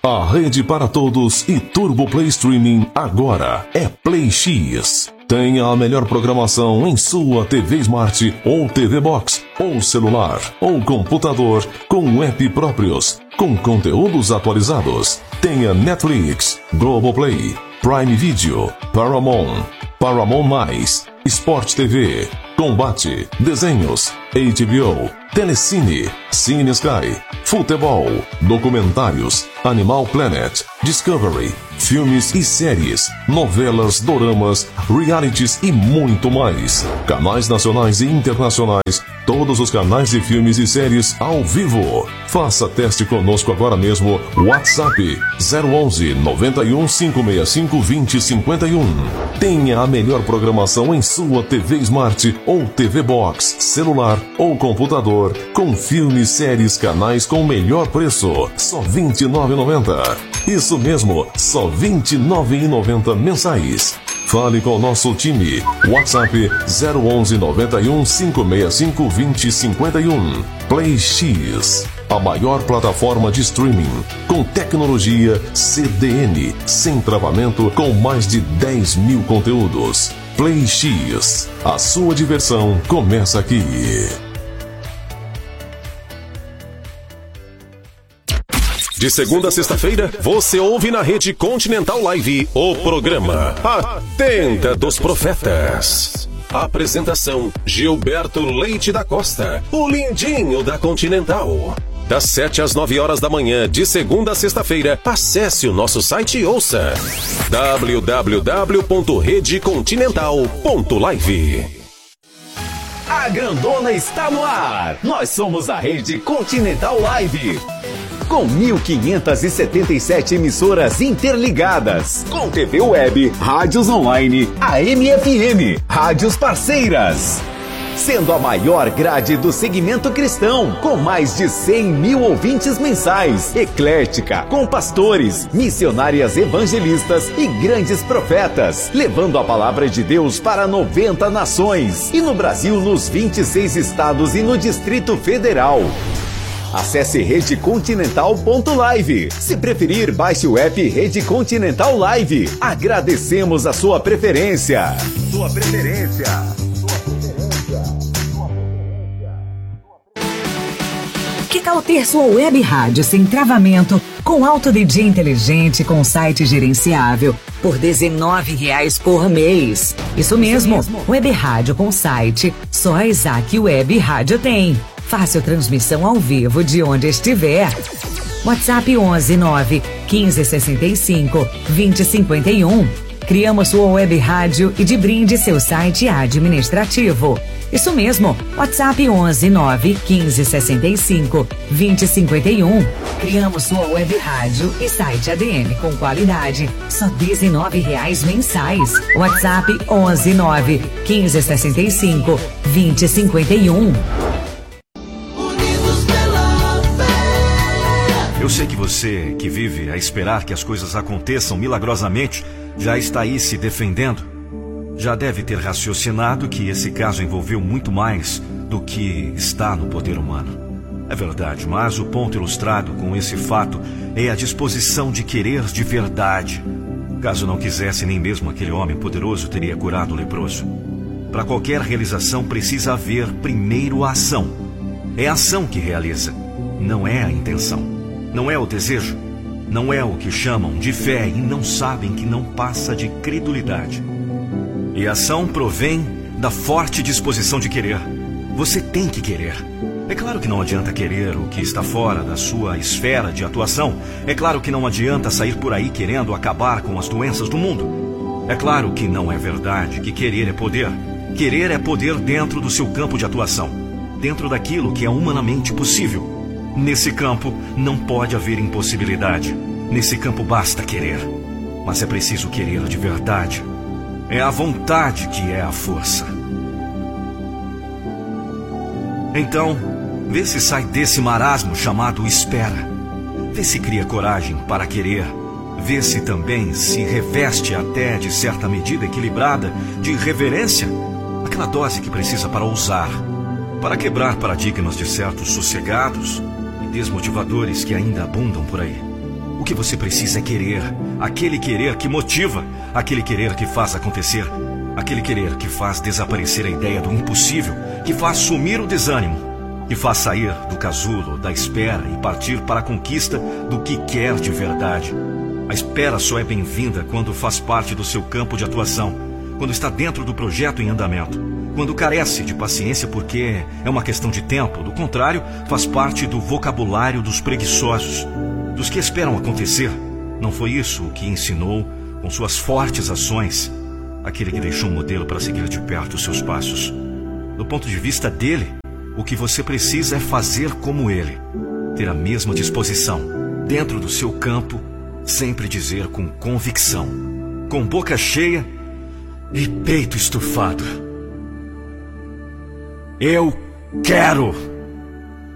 A rede para todos e Turbo Play Streaming agora é Play X. Tenha a melhor programação em sua TV Smart ou TV Box, ou celular, ou computador, com app próprios, com conteúdos atualizados. Tenha Netflix, Globoplay, Prime Video, Paramount, Paramount+, Sport TV, Combate, Desenhos, HBO, Telecine, Cine Sky, Futebol, Documentários, Animal Planet, Discovery, filmes e séries, novelas, doramas, realities e muito mais. Canais nacionais e internacionais, todos os canais de filmes e séries ao vivo. Faça teste conosco agora mesmo. WhatsApp 011 91 565 2051. Tenha a melhor programação em sua TV Smart ou TV Box, celular ou computador, com filmes, séries, canais com melhor preço. Só R$ 29,90. Isso mesmo, só R$ 29,90 mensais. Fale com o nosso time. WhatsApp 011 91 565 2051. Play X, a maior plataforma de streaming com tecnologia CDN, sem travamento, com mais de 10 mil conteúdos. Play X, a sua diversão começa aqui. De segunda a sexta-feira, você ouve na Rede Continental Live o programa A Tenda dos Profetas. Apresentação: Gilberto Leite da Costa, o lindinho da Continental. Das 7 às 9 horas da manhã, de segunda a sexta-feira, acesse o nosso site e ouça www.redecontinental.live. A grandona está no ar. Nós somos a Rede Continental Live. Com 1.577 emissoras interligadas, com TV web, rádios online, AM e FM, rádios parceiras. Sendo a maior grade do segmento cristão, com mais de 100 mil ouvintes mensais, eclética, com pastores, missionárias evangelistas e grandes profetas, levando a palavra de Deus para 90 nações, e no Brasil nos 26 estados e no Distrito Federal. Acesse redecontinental.live. Se preferir, baixe o app Rede Continental Live. Agradecemos a sua preferência. Que tal ter sua web rádio sem travamento, com alto DJ inteligente, com site gerenciável, por R$19 por mês? Isso mesmo, web rádio com site, só a Isaac Web Rádio tem. Fácil transmissão ao vivo de onde estiver. WhatsApp 11 9 15 65 20 51. Criamos sua web rádio e de brinde seu site administrativo. Isso mesmo, WhatsApp 11 9 15 65 20 51. Criamos sua web rádio e site ADM com qualidade, só R$19 mensais. WhatsApp 11 9 15 65 20 51. Eu sei que você, que vive a esperar que as coisas aconteçam milagrosamente, já está aí se defendendo. Já deve ter raciocinado que esse caso envolveu muito mais do que está no poder humano. É verdade, mas o ponto ilustrado com esse fato é a disposição de querer de verdade. Caso não quisesse, nem mesmo aquele homem poderoso teria curado o leproso. Para qualquer realização precisa haver primeiro a ação. É a ação que realiza, não é a intenção. Não é o desejo, não é o que chamam de fé e não sabem que não passa de credulidade. E a ação provém da forte disposição de querer. Você tem que querer. É claro que não adianta querer o que está fora da sua esfera de atuação. É claro que não adianta sair por aí querendo acabar com as doenças do mundo. É claro que não é verdade que querer é poder. Querer é poder dentro do seu campo de atuação, dentro daquilo que é humanamente possível. Nesse campo não pode haver impossibilidade. Nesse campo basta querer. Mas é preciso querer de verdade. É a vontade que é a força. Então, vê se sai desse marasmo chamado espera. Vê se cria coragem para querer. Vê se também se reveste até de certa medida equilibrada de reverência. Aquela dose que precisa para ousar. Para quebrar paradigmas de certos sossegados desmotivadores que ainda abundam por aí. O que você precisa é querer. Aquele querer que motiva. Aquele querer que faz acontecer. Aquele querer que faz desaparecer a ideia do impossível. Que faz sumir o desânimo. Que faz sair do casulo, da espera e partir para a conquista do que quer de verdade. A espera só é bem-vinda quando faz parte do seu campo de atuação. Quando está dentro do projeto em andamento. Quando carece de paciência porque é uma questão de tempo. Do contrário, faz parte do vocabulário dos preguiçosos. Dos que esperam acontecer. Não foi isso o que ensinou, com suas fortes ações, aquele que deixou um modelo para seguir de perto os seus passos. Do ponto de vista dele, o que você precisa é fazer como ele. Ter a mesma disposição. Dentro do seu campo, sempre dizer com convicção. Com boca cheia e peito estufado. Eu quero!